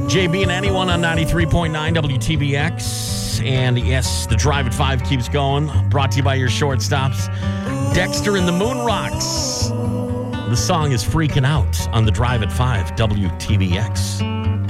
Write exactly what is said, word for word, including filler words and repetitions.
J B and anyone on ninety-three point nine W T B X. And yes, the Drive at five keeps going. Brought to you by your shortstops, Dexter and the Moon Rocks. The song is Freaking Out on the Drive at five W T B X.